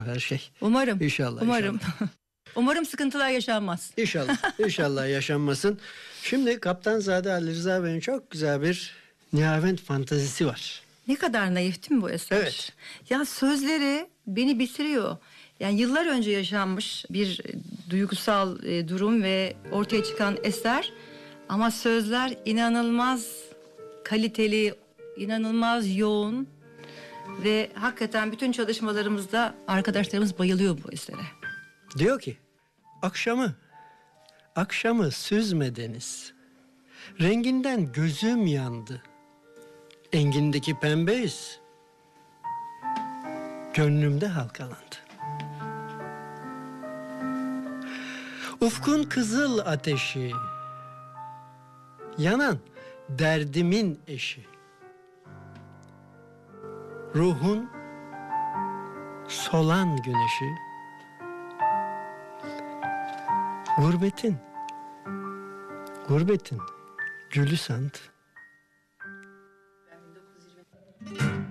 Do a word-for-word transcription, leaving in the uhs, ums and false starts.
her şey. Umarım. İnşallah. Umarım. İnşallah. Umarım sıkıntılar yaşanmaz. İnşallah. İnşallah yaşanmasın. Şimdi Kaptanzade Ali Rıza Bey'in çok güzel bir Nihavent fantazisi var. Ne kadar naif değil mi bu eser? Evet. Ya sözleri beni bitiriyor. Yani yıllar önce yaşanmış bir duygusal e, durum ve ortaya çıkan eser. Ama sözler inanılmaz kaliteli, inanılmaz yoğun. Ve hakikaten bütün çalışmalarımızda arkadaşlarımız bayılıyor bu esere. Diyor ki, akşamı, akşamı süzme deniz. Renginden gözüm yandı. Engindeki pembeyiz. Gönlümde halkalandı. Ufkun kızıl ateşi, yanan derdimin eşi. Ruhun solan güneşi, gurbetin, gurbetin gülü sandı.